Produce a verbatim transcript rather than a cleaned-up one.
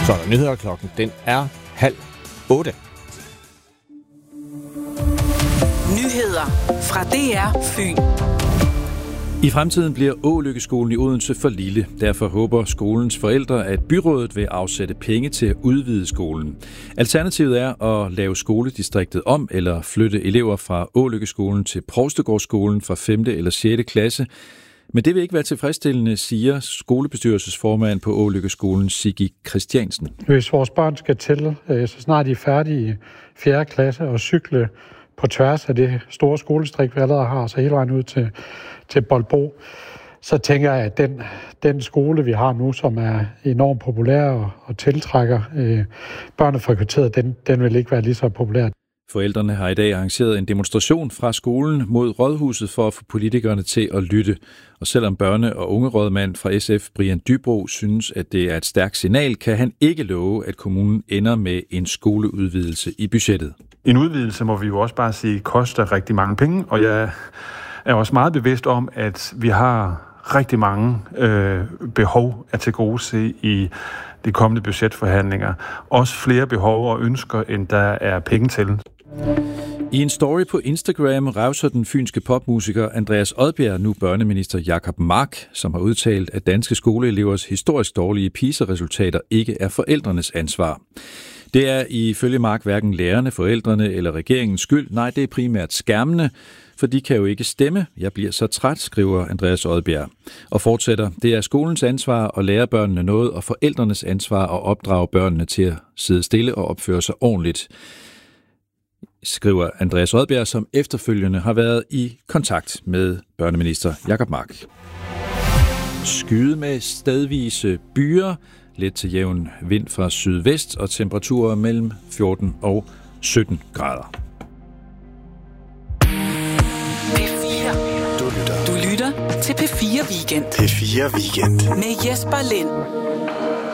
Så er der nyheder. Klokken den er halv otte. Nyheder fra D R Fyn. I fremtiden bliver Ålykkeskolen i Odense for lille. Derfor håber skolens forældre, at byrådet vil afsætte penge til at udvide skolen. Alternativet er at lave skoledistriktet om eller flytte elever fra Ålykkeskolen til Provstegårdsskolen fra femte eller sjette klasse. Men det vil ikke være tilfredsstillende, siger skolebestyrelsesformand på Ålykkeskolen, Siggi Christiansen. Hvis vores børn skal til, så snart de er færdige i fjerde klasse, og cykle på tværs af det store skoledistrikt, vi allerede har, så hele vejen ud til, til Bolbro, så tænker jeg, at den, den skole, vi har nu, som er enormt populær og, og tiltrækker øh, børnene fra kvarteret, den, den vil ikke være lige så populær. Forældrene har i dag arrangeret en demonstration fra skolen mod rådhuset for at få politikerne til at lytte. Og selvom børne- og ungerådmand fra S F, Brian Dybro, synes, at det er et stærkt signal, kan han ikke love, at kommunen ender med en skoleudvidelse i budgettet. En udvidelse, må vi jo også bare sige, koster rigtig mange penge, og jeg er også meget bevidst om, at vi har rigtig mange øh, behov at tilgodese i de kommende budgetforhandlinger. Også flere behov og ønsker, end der er penge til. I en story på Instagram revser den fynske popmusiker Andreas Odbjerg nu børneminister Jacob Mark, som har udtalt, at danske skoleelevers historisk dårlige PISA-resultater ikke er forældrenes ansvar. Det er ifølge Mark hverken lærerne, forældrene eller regeringens skyld. Nej, det er primært skærmene, for de kan jo ikke stemme. Jeg bliver så træt, skriver Andreas Odbjerg. Og fortsætter, det er skolens ansvar at lære børnene noget, og forældrenes ansvar at opdrage børnene til at sidde stille og opføre sig ordentligt, skriver Andreas Odbjerg, som efterfølgende har været i kontakt med børneminister Jacob Mark. Skyde med stedvise byer, let til jævn vind fra sydvest og temperaturer mellem fjorten og sytten grader. P fire. Du lytter. Du lytter til P fire Weekend. P fire Weekend. Med Jesper Lind.